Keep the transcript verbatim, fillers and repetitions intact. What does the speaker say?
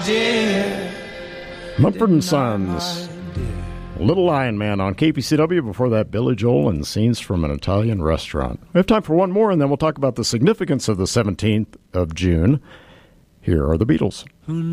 dear. Mumford and Sons, Little Lion Man on K P C W. Before that, Billy Joel and Scenes from an Italian Restaurant. We have time for one more, and then we'll talk about the significance of the seventeenth of June. Here are the Beatles.